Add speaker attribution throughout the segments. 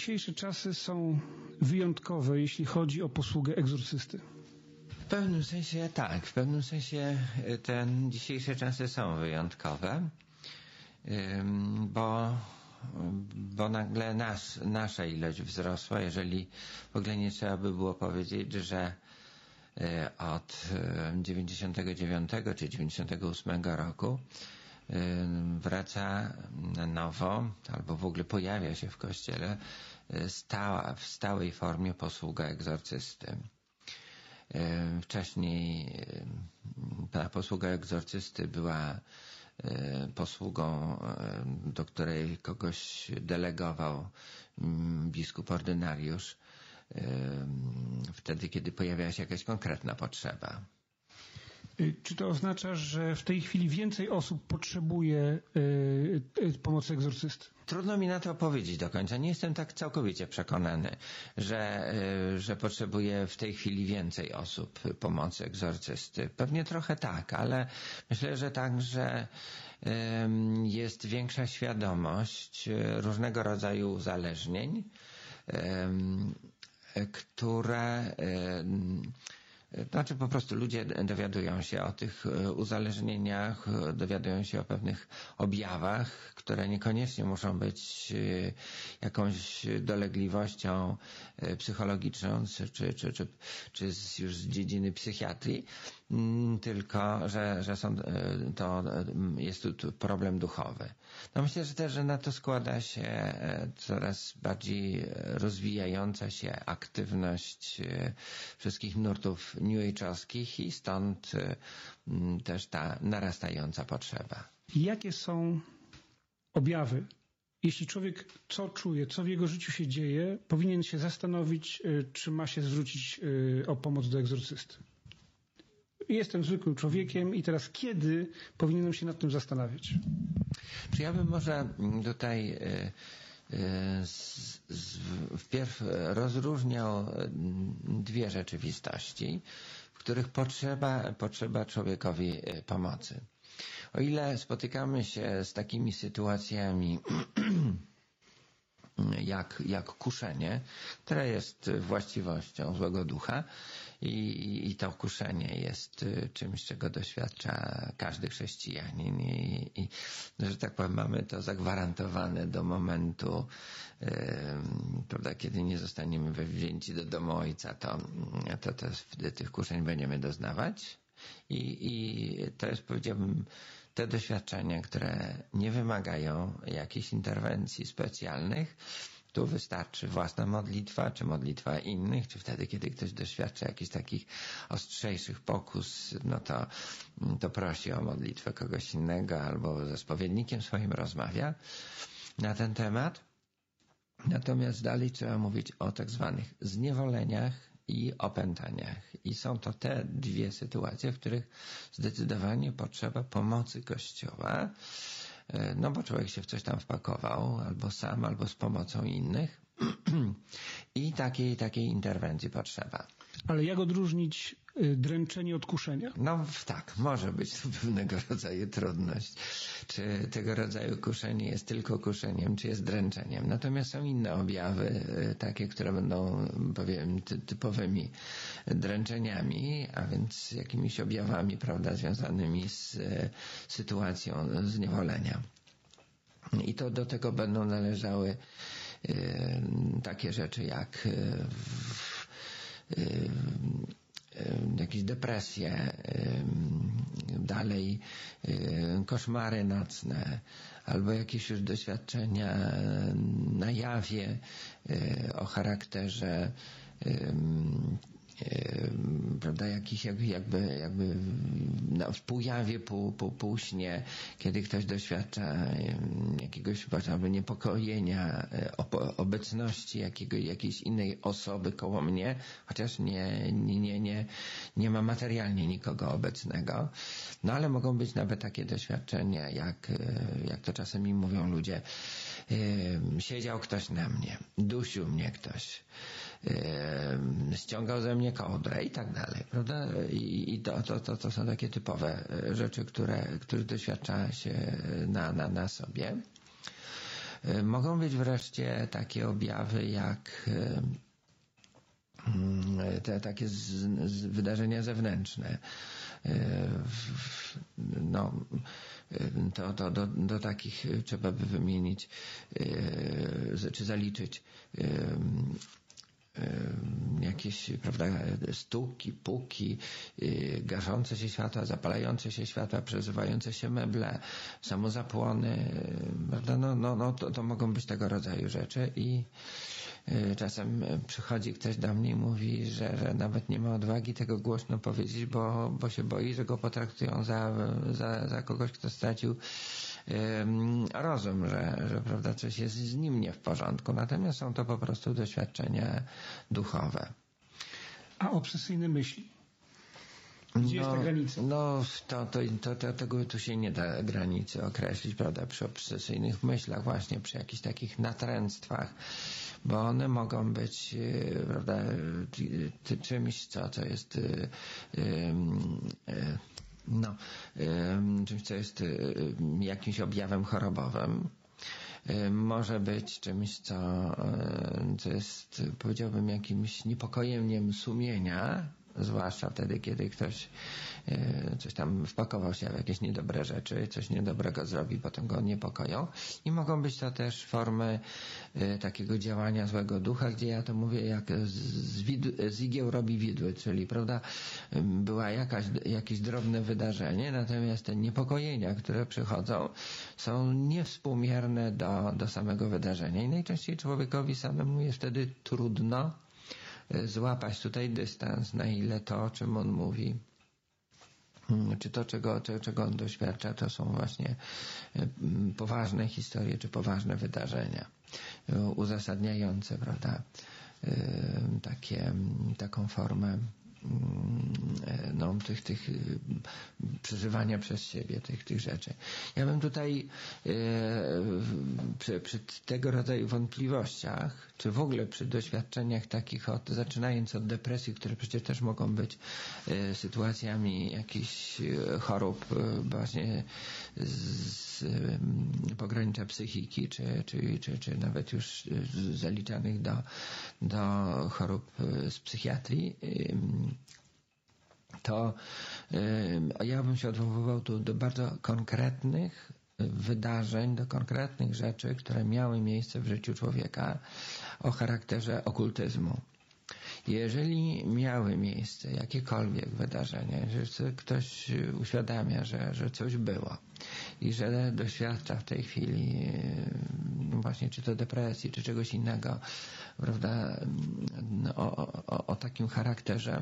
Speaker 1: dzisiejsze czasy są wyjątkowe, jeśli chodzi o posługę egzorcysty?
Speaker 2: W pewnym sensie tak. W pewnym sensie te dzisiejsze czasy są wyjątkowe, bo nagle nasza ilość wzrosła. Jeżeli w ogóle nie trzeba by było powiedzieć, że od 99 czy 98 roku wraca na nowo, albo w ogóle pojawia się w Kościele w stałej formie posługa egzorcysty. Wcześniej ta posługa egzorcysty była posługą, do której kogoś delegował biskup ordynariusz, wtedy, kiedy pojawiała się jakaś konkretna potrzeba.
Speaker 1: Czy to oznacza, że w tej chwili więcej osób potrzebuje pomocy egzorcysty?
Speaker 2: Trudno mi na to powiedzieć do końca. Nie jestem tak całkowicie przekonany, że potrzebuje w tej chwili więcej osób pomocy egzorcysty. Pewnie trochę tak, ale myślę, że także jest większa świadomość różnego rodzaju uzależnień, które znaczy po prostu ludzie dowiadują się o tych uzależnieniach, dowiadują się o pewnych objawach, które niekoniecznie muszą być jakąś dolegliwością psychologiczną czy już z dziedziny psychiatrii, tylko że jest tu problem duchowy. No myślę, że też, że na to składa się coraz bardziej rozwijająca się aktywność wszystkich nurtów new age'owskich i stąd też ta narastająca potrzeba.
Speaker 1: Jakie są objawy? Jeśli człowiek co czuje, co w jego życiu się dzieje, powinien się zastanowić, czy ma się zwrócić o pomoc do egzorcysty. Jestem zwykłym człowiekiem i teraz kiedy powinienem się nad tym zastanawiać?
Speaker 2: Czy ja bym może tutaj wpierw rozróżniał dwie rzeczywistości, w których potrzeba człowiekowi pomocy. O ile spotykamy się z takimi sytuacjami jak kuszenie, które jest właściwością złego ducha i to kuszenie jest czymś, czego doświadcza każdy chrześcijanin i że tak powiem, mamy to zagwarantowane do momentu, prawda, kiedy nie zostaniemy wzięci do domu Ojca, to wtedy tych kuszeń będziemy doznawać i to jest, powiedziałbym, te doświadczenia, które nie wymagają jakichś interwencji specjalnych. Tu wystarczy własna modlitwa, czy modlitwa innych, czy wtedy, kiedy ktoś doświadcza jakichś takich ostrzejszych pokus, no to prosi o modlitwę kogoś innego, albo ze spowiednikiem swoim rozmawia na ten temat. Natomiast dalej trzeba mówić o tak zwanych zniewoleniach i opętaniach. I są to te dwie sytuacje, w których zdecydowanie potrzeba pomocy Kościoła, no bo człowiek się w coś tam wpakował, albo sam, albo z pomocą innych i takiej interwencji potrzeba.
Speaker 1: Ale jak odróżnić dręczenie od kuszenia?
Speaker 2: No tak, może być to pewnego rodzaju trudność. Czy tego rodzaju kuszenie jest tylko kuszeniem, czy jest dręczeniem. Natomiast są inne objawy, takie, które będą, powiem, typowymi dręczeniami, a więc jakimiś objawami, prawda, związanymi z sytuacją zniewolenia. I to do tego będą należały takie rzeczy jak jakieś depresje, dalej koszmary nocne, albo jakieś już doświadczenia na jawie o charakterze prawda, jakiś jakby w półjawie, półśnie, kiedy ktoś doświadcza jakiegoś albo niepokojenia, obecności jakiejś innej osoby koło mnie, chociaż nie ma materialnie nikogo obecnego. No ale mogą być nawet takie doświadczenia, jak to czasem im mówią ludzie, siedział ktoś na mnie, dusił mnie ktoś, ściągał ze mnie kołdrę i tak dalej, prawda? I to są takie typowe rzeczy, które doświadcza się na sobie. Mogą być wreszcie takie objawy jak te takie wydarzenia zewnętrzne. No, do takich trzeba by wymienić czy zaliczyć jakieś, prawda, stuki, puki, gaszące się światła, zapalające się światła, przesuwające się meble, samozapłony, prawda? To mogą być tego rodzaju rzeczy i czasem przychodzi ktoś do mnie i mówi, że nawet nie ma odwagi tego głośno powiedzieć, bo się boi, że go potraktują za kogoś, kto stracił rozum, że prawda, coś jest z nim nie w porządku. Natomiast są to po prostu doświadczenia duchowe.
Speaker 1: A obsesyjne myśli? Gdzie jest ta granica?
Speaker 2: Tego tu się nie da granicy określić, prawda, przy obsesyjnych myślach, właśnie przy jakichś takich natręctwach, bo one mogą być, prawda, czymś, co jest czymś, co jest jakimś objawem chorobowym. Może być czymś, co jest, powiedziałbym, jakimś niepokojeniem sumienia, zwłaszcza wtedy, kiedy ktoś coś tam wpakował się w jakieś niedobre rzeczy, coś niedobrego zrobi, potem go niepokoją. I mogą być to też formy takiego działania złego ducha, gdzie ja to mówię, jak z igieł robi widły, czyli, prawda, była jakieś drobne wydarzenie, natomiast te niepokojenia, które przychodzą, są niewspółmierne do samego wydarzenia i najczęściej człowiekowi samemu jest wtedy trudno złapać tutaj dystans, na ile to, o czym on mówi, czy to, czego on doświadcza, to są właśnie poważne historie, czy poważne wydarzenia uzasadniające, prawda, taką formę tych przeżywania przez siebie tych rzeczy. Ja bym tutaj przy tego rodzaju wątpliwościach, czy w ogóle przy doświadczeniach takich zaczynając od depresji, które przecież też mogą być sytuacjami jakichś chorób właśnie z pogranicza psychiki, czy nawet już zaliczanych do chorób z psychiatrii, to ja bym się odwoływał tu do bardzo konkretnych wydarzeń, do konkretnych rzeczy, które miały miejsce w życiu człowieka o charakterze okultyzmu. Jeżeli miały miejsce jakiekolwiek wydarzenia, że ktoś uświadamia, że coś było i że doświadcza w tej chwili właśnie czy to depresji, czy czegoś innego, prawda, o takim charakterze,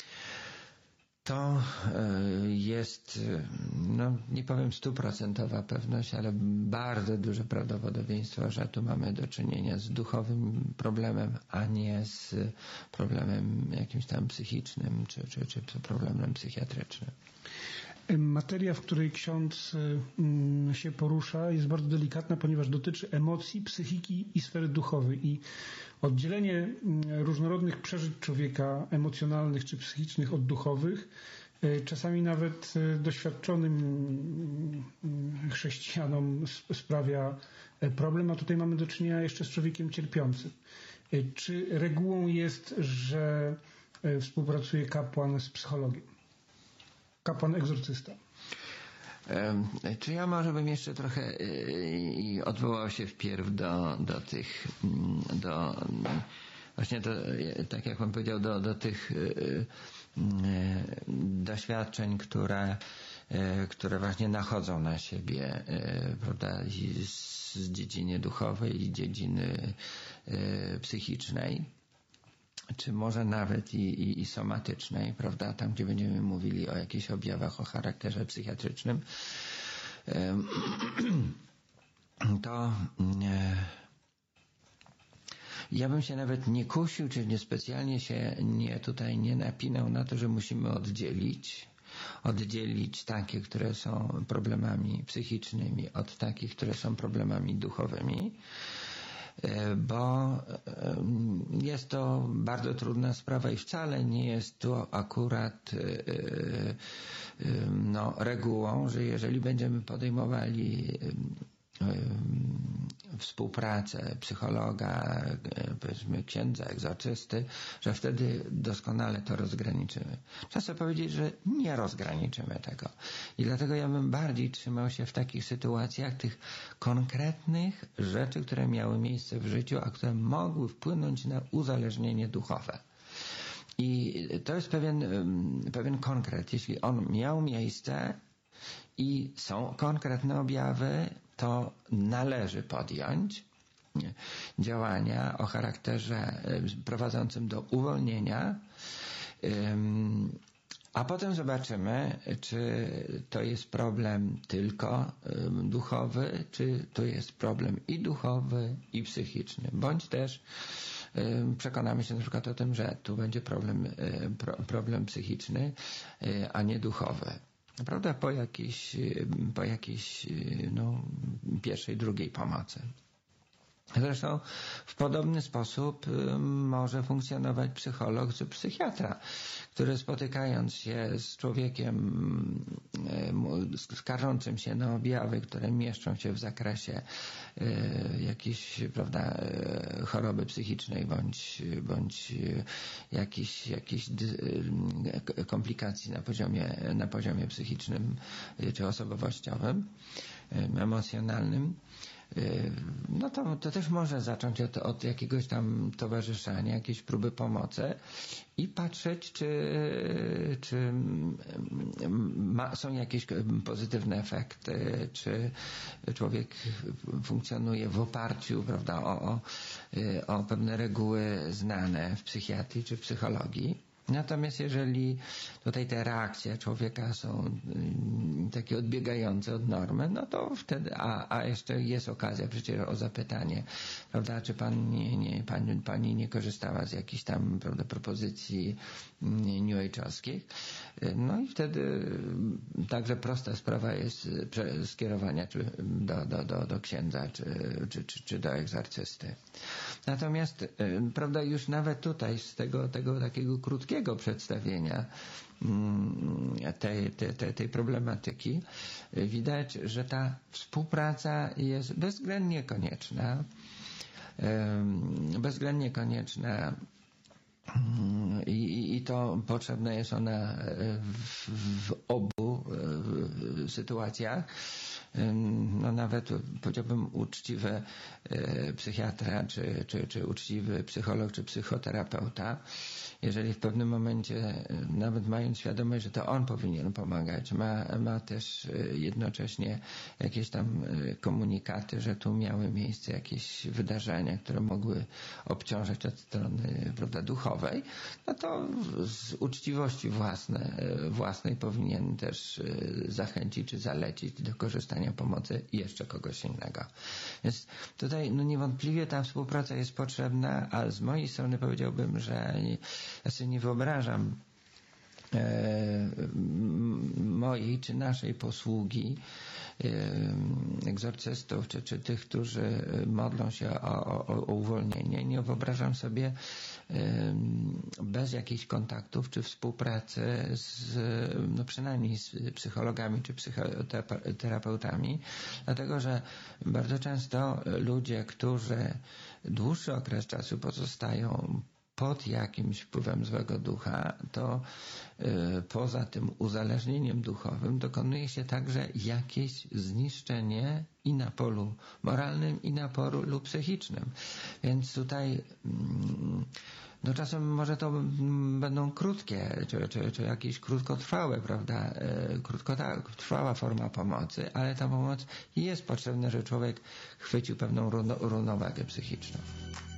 Speaker 2: to jest, nie powiem 100% pewność, ale bardzo duże prawdopodobieństwo, że tu mamy do czynienia z duchowym problemem, a nie z problemem jakimś tam psychicznym, czy problemem psychiatrycznym.
Speaker 1: Materia, w której ksiądz się porusza, jest bardzo delikatna, ponieważ dotyczy emocji, psychiki i sfery duchowej. I oddzielenie różnorodnych przeżyć człowieka, emocjonalnych czy psychicznych od duchowych, czasami nawet doświadczonym chrześcijanom sprawia problem, a tutaj mamy do czynienia jeszcze z człowiekiem cierpiącym. Czy regułą jest, że współpracuje kapłan z psychologiem? Kapłan egzorcysta.
Speaker 2: Czy ja może bym jeszcze trochę odwołał się wpierw do tych, właśnie tak jak pan powiedział, do tych doświadczeń, które właśnie nachodzą na siebie, prawda, i z dziedziny duchowej i dziedziny psychicznej, czy może nawet i somatycznej, prawda, tam gdzie będziemy mówili o jakichś objawach o charakterze psychiatrycznym, to ja bym się nawet nie kusił, czy niespecjalnie się nie napinał na to, że musimy oddzielić takie, które są problemami psychicznymi od takich, które są problemami duchowymi, bo jest to bardzo trudna sprawa i wcale nie jest to akurat regułą, że jeżeli będziemy podejmowali współpracę psychologa, powiedzmy księdza, egzorcysty, że wtedy doskonale to rozgraniczymy. Trzeba sobie powiedzieć, że nie rozgraniczymy tego. I dlatego ja bym bardziej trzymał się w takich sytuacjach tych konkretnych rzeczy, które miały miejsce w życiu, a które mogły wpłynąć na uzależnienie duchowe. I to jest pewien konkret. Jeśli on miał miejsce i są konkretne objawy, to należy podjąć działania o charakterze prowadzącym do uwolnienia, a potem zobaczymy, czy to jest problem tylko duchowy, czy to jest problem i duchowy, i psychiczny, bądź też przekonamy się na przykład o tym, że tu będzie problem psychiczny, a nie duchowy. Prawda? Po jakiejś pierwszej, drugiej pomocy. Zresztą w podobny sposób może funkcjonować psycholog czy psychiatra, który spotykając się z człowiekiem skarżącym się na objawy, które mieszczą się w zakresie jakiejś, prawda, choroby psychicznej bądź jakichś komplikacji na poziomie psychicznym czy osobowościowym, emocjonalnym, no to też może zacząć od jakiegoś tam towarzyszenia, jakiejś próby pomocy i patrzeć, czy są jakieś pozytywne efekty, czy człowiek funkcjonuje w oparciu, prawda, o pewne reguły znane w psychiatrii czy w psychologii. Natomiast jeżeli tutaj te reakcje człowieka są takie odbiegające od normy, no to wtedy, a jeszcze jest okazja przecież o zapytanie, prawda, czy pani nie korzystała z jakichś tam, prawda, propozycji new age'owskich. No i wtedy także prosta sprawa jest skierowania do księdza czy do egzorcysty. Natomiast, prawda, już nawet tutaj z tego takiego krótkiego przedstawienia tej problematyki widać, że ta współpraca jest bezwzględnie konieczna i to potrzebna jest ona w obu sytuacjach. No nawet powiedziałbym uczciwy psychiatra, czy uczciwy psycholog, czy psychoterapeuta, jeżeli w pewnym momencie, nawet mając świadomość, że to on powinien pomagać, ma też jednocześnie jakieś tam komunikaty, że tu miały miejsce jakieś wydarzenia, które mogły obciążać od strony, prawda, duchowej, no to z uczciwości własnej powinien też zachęcić czy zalecić do korzystania pomocy jeszcze kogoś innego. Więc tutaj niewątpliwie ta współpraca jest potrzebna, a z mojej strony powiedziałbym, że ja sobie nie wyobrażam mojej czy naszej posługi egzorcystów, czy tych, którzy modlą się o uwolnienie. Nie wyobrażam sobie bez jakichś kontaktów czy współpracy przynajmniej z psychologami czy psychoterapeutami, dlatego że bardzo często ludzie, którzy dłuższy okres czasu pozostają pod jakimś wpływem złego ducha, to poza tym uzależnieniem duchowym dokonuje się także jakieś zniszczenie i na polu moralnym, i na polu psychicznym. Więc tutaj czasem może to będą krótkie, czy jakieś krótkotrwałe, prawda, krótkotrwała forma pomocy, ale ta pomoc jest potrzebna, żeby człowiek chwycił pewną równowagę psychiczną.